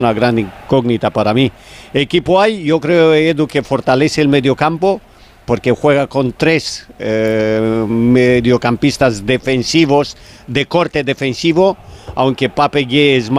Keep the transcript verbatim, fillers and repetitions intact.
Una gran incógnita para mí. Equipo hay, yo creo, Edu, que fortalece el mediocampo porque juega con tres eh, mediocampistas defensivos de corte defensivo, aunque Pape Gueye es más